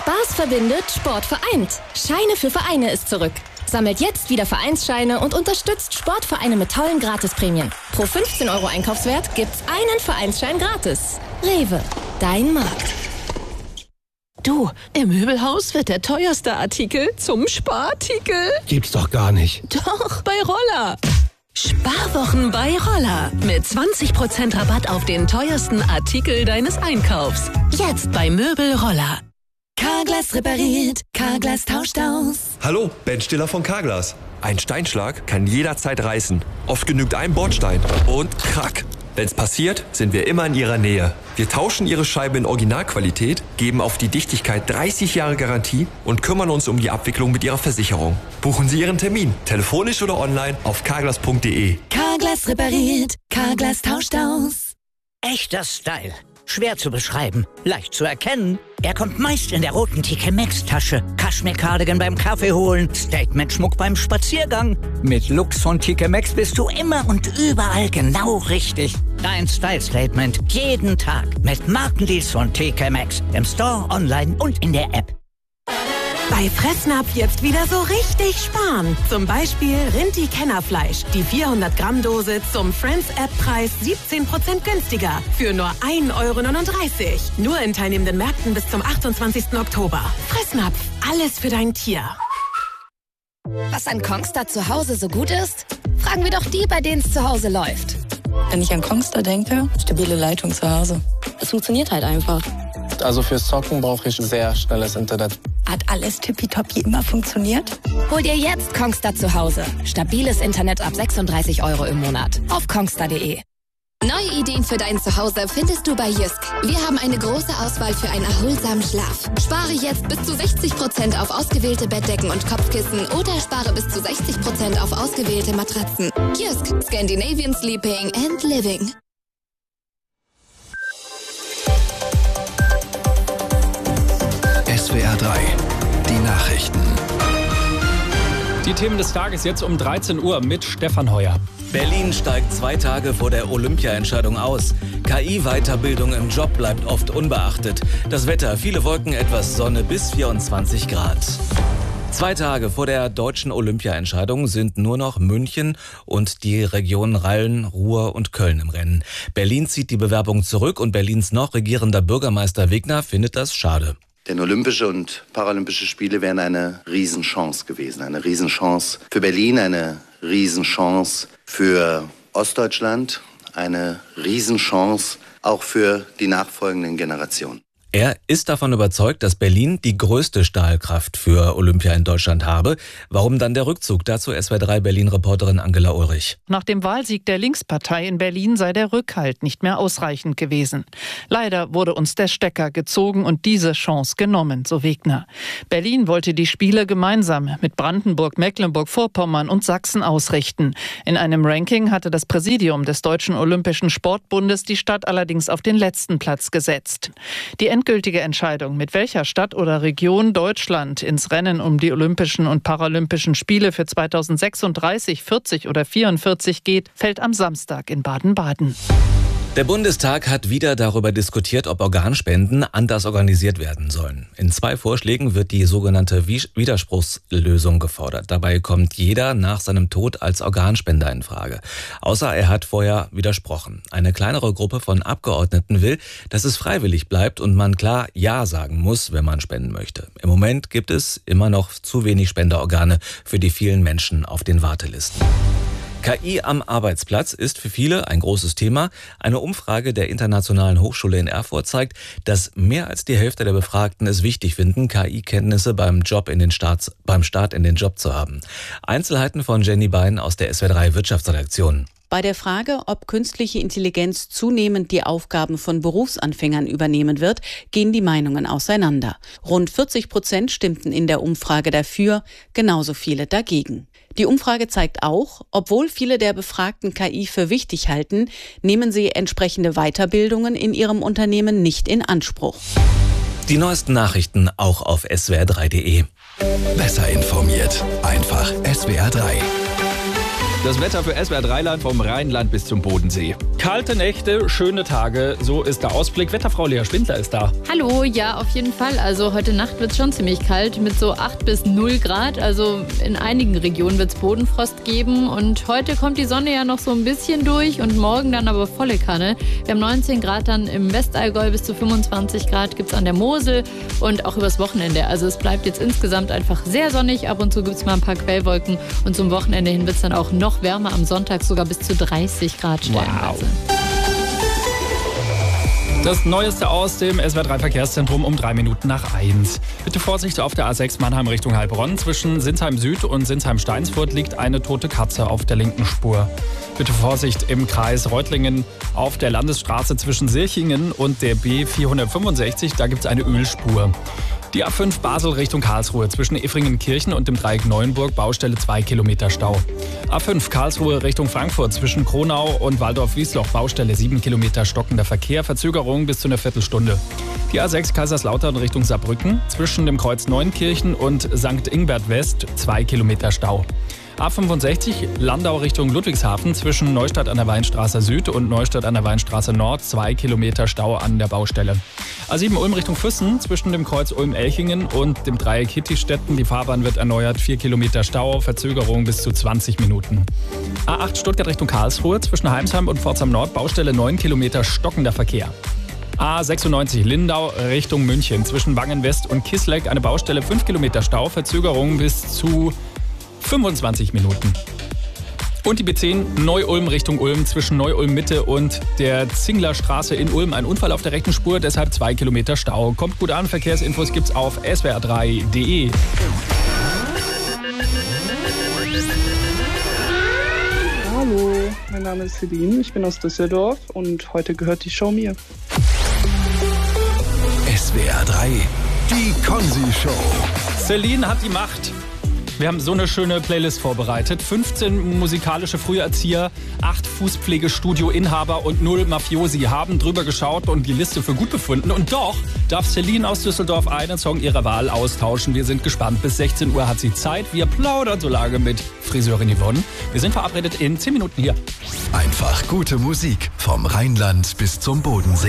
Spaß verbindet, Sport vereint. Scheine für Vereine ist zurück. Sammelt jetzt wieder Vereinsscheine und unterstützt Sportvereine mit tollen Gratisprämien. Pro 15 € Einkaufswert gibt's einen Vereinsschein gratis. Rewe, dein Markt. Du, im Möbelhaus wird der teuerste Artikel zum Sparartikel. Gibt's doch gar nicht. Doch, bei Roller. Sparwochen bei Roller. Mit 20% Rabatt auf den teuersten Artikel deines Einkaufs. Jetzt bei Möbel Roller. Carglass repariert, Carglass tauscht aus. Hallo, Ben Stiller von Carglass. Ein Steinschlag kann jederzeit reißen. Oft genügt ein Bordstein und krack. Wenn's passiert, sind wir immer in Ihrer Nähe. Wir tauschen Ihre Scheibe in Originalqualität, geben auf die Dichtigkeit 30 Jahre Garantie und kümmern uns um die Abwicklung mit Ihrer Versicherung. Buchen Sie Ihren Termin, telefonisch oder online auf carglass.de. Carglass repariert, Carglass tauscht aus. Echter Style. Schwer zu beschreiben, leicht zu erkennen. Er kommt meist in der roten TK Maxx Tasche. Kaschmir-Cardigan beim Kaffee holen, Statement-Schmuck beim Spaziergang. Mit Looks von TK Maxx bist du immer und überall genau richtig. Dein Style-Statement jeden Tag mit Markendeals von TK Maxx. Im Store, online und in der App. Bei Fressnapf jetzt wieder so richtig sparen. Zum Beispiel Rinti-Kennerfleisch. Die 400-Gramm-Dose zum Friends-App-Preis 17% günstiger. Für nur 1,39 €. Nur in teilnehmenden Märkten bis zum 28. Oktober. Fressnapf. Alles für dein Tier. Was an Kongstar zu Hause so gut ist? Fragen wir doch die, bei denen es zu Hause läuft. Wenn ich an Kongstar denke, stabile Leitung zu Hause. Es funktioniert halt einfach. Also fürs Zocken brauche ich sehr schnelles Internet. Hat alles tippitoppi immer funktioniert? Hol dir jetzt Kongstar zu Hause. Stabiles Internet ab 36 € im Monat. Auf kongstar.de. Neue Ideen für dein Zuhause findest du bei Jysk. Wir haben eine große Auswahl für einen erholsamen Schlaf. Spare jetzt bis zu 60% auf ausgewählte Bettdecken und Kopfkissen oder spare bis zu 60% auf ausgewählte Matratzen. Jysk. Scandinavian Sleeping and Living. SWR 3, die Nachrichten. Die Themen des Tages jetzt um 13 Uhr mit Stefan Heuer. Berlin steigt 2 Tage vor der Olympia-Entscheidung aus. KI-Weiterbildung im Job bleibt oft unbeachtet. Das Wetter, viele Wolken, etwas Sonne bis 24 Grad. 2 Tage vor der deutschen Olympia-Entscheidung sind nur noch München und die Regionen Rhein, Ruhr und Köln im Rennen. Berlin zieht die Bewerbung zurück und Berlins noch regierender Bürgermeister Wegner findet das schade. Denn Olympische und Paralympische Spiele wären eine Riesenchance gewesen. Eine Riesenchance für Berlin, eine Riesenchance für Ostdeutschland, eine Riesenchance auch für die nachfolgenden Generationen. Er ist davon überzeugt, dass Berlin die größte Stahlkraft für Olympia in Deutschland habe. Warum dann der Rückzug? Dazu SWR 3 Berlin-Reporterin Angela Ulrich. Nach dem Wahlsieg der Linkspartei in Berlin sei der Rückhalt nicht mehr ausreichend gewesen. Leider wurde uns der Stecker gezogen und diese Chance genommen, so Wegner. Berlin wollte die Spiele gemeinsam mit Brandenburg, Mecklenburg-Vorpommern und Sachsen ausrichten. In einem Ranking hatte das Präsidium des Deutschen Olympischen Sportbundes die Stadt allerdings auf den letzten Platz gesetzt. Die endgültige Entscheidung, mit welcher Stadt oder Region Deutschland ins Rennen um die Olympischen und Paralympischen Spiele für 2036, 40 oder 44 geht, fällt am Samstag in Baden-Baden. Der Bundestag hat wieder darüber diskutiert, ob Organspenden anders organisiert werden sollen. In 2 Vorschlägen wird die sogenannte Widerspruchslösung gefordert. Dabei kommt jeder nach seinem Tod als Organspender in Frage. Außer er hat vorher widersprochen. Eine kleinere Gruppe von Abgeordneten will, dass es freiwillig bleibt und man klar Ja sagen muss, wenn man spenden möchte. Im Moment gibt es immer noch zu wenig Spenderorgane für die vielen Menschen auf den Wartelisten. KI am Arbeitsplatz ist für viele ein großes Thema. Eine Umfrage der Internationalen Hochschule in Erfurt zeigt, dass mehr als die Hälfte der Befragten es wichtig finden, KI-Kenntnisse beim Start in den Job zu haben. Einzelheiten von Jenny Bein aus der SWR 3 Wirtschaftsredaktion. Bei der Frage, ob künstliche Intelligenz zunehmend die Aufgaben von Berufsanfängern übernehmen wird, gehen die Meinungen auseinander. Rund 40% stimmten in der Umfrage dafür, genauso viele dagegen. Die Umfrage zeigt auch, obwohl viele der Befragten KI für wichtig halten, nehmen sie entsprechende Weiterbildungen in ihrem Unternehmen nicht in Anspruch. Die neuesten Nachrichten auch auf swr3.de. Besser informiert, einfach SWR 3. Das Wetter für SWR 3-Land vom Rheinland bis zum Bodensee. Kalte Nächte, schöne Tage, so ist der Ausblick. Wetterfrau Lea Spindler ist da. Hallo, ja, auf jeden Fall. Also heute Nacht wird es schon ziemlich kalt mit so 8 bis 0 Grad. Also in einigen Regionen wird es Bodenfrost geben. Und heute kommt die Sonne ja noch so ein bisschen durch und morgen dann aber volle Kanne. Wir haben 19 Grad dann im Westallgäu, bis zu 25 Grad gibt es an der Mosel und auch übers Wochenende. Also es bleibt jetzt insgesamt einfach sehr sonnig. Ab und zu gibt es mal ein paar Quellwolken und zum Wochenende hin wird es dann auch noch wärmer, am Sonntag sogar bis zu 30 Grad stellenweise. Wow. Das Neueste aus dem SWR 3 Verkehrszentrum um 3 Minuten nach 1. Bitte Vorsicht auf der A6 Mannheim Richtung Heilbronn. Zwischen Sinsheim Süd und Sinsheim-Steinsfurt liegt eine tote Katze auf der linken Spur. Bitte Vorsicht im Kreis Reutlingen auf der Landesstraße zwischen Sirchingen und der B465. Da gibt es eine Ölspur. Die A5 Basel Richtung Karlsruhe zwischen Effringenkirchen und dem Dreieck Neuenburg, Baustelle 2 Kilometer Stau. A5 Karlsruhe Richtung Frankfurt zwischen Kronau und Waldorf-Wiesloch, Baustelle 7 Kilometer stockender Verkehr, Verzögerung bis zu einer Viertelstunde. Die A6 Kaiserslautern Richtung Saarbrücken zwischen dem Kreuz Neunkirchen und St. Ingbert West, 2 Kilometer Stau. A65 Landau Richtung Ludwigshafen zwischen Neustadt an der Weinstraße Süd und Neustadt an der Weinstraße Nord, 2 Kilometer Stau an der Baustelle. A7 Ulm Richtung Füssen zwischen dem Kreuz Ulm-Elchingen und dem Dreieck Hittistetten. Die Fahrbahn wird erneuert, 4 Kilometer Stau, Verzögerung bis zu 20 Minuten. A8 Stuttgart Richtung Karlsruhe zwischen Heimsheim und Pforzheim Nord, Baustelle 9 Kilometer stockender Verkehr. A96 Lindau Richtung München zwischen Wangen West und Kisleck, eine Baustelle 5 Kilometer Stau, Verzögerung bis zu 25 Minuten. Und die B10 Neu-Ulm Richtung Ulm zwischen Neu-Ulm Mitte und der Zinglerstraße in Ulm. Ein Unfall auf der rechten Spur, deshalb 2 Kilometer Stau. Kommt gut an, Verkehrsinfos gibt's auf swr3.de. Hallo, mein Name ist Celine, ich bin aus Düsseldorf und heute gehört die Show mir. SWR 3, die Konzi-Show. Celine hat die Macht. Wir haben so eine schöne Playlist vorbereitet. 15 musikalische Früherzieher, 8 Fußpflegestudio-Inhaber und 0 Mafiosi haben drüber geschaut und die Liste für gut befunden. Und doch darf Celine aus Düsseldorf einen Song ihrer Wahl austauschen. Wir sind gespannt. Bis 16 Uhr hat sie Zeit. Wir plaudern so lange mit Friseurin Yvonne. Wir sind verabredet in 10 Minuten hier. Einfach gute Musik vom Rheinland bis zum Bodensee.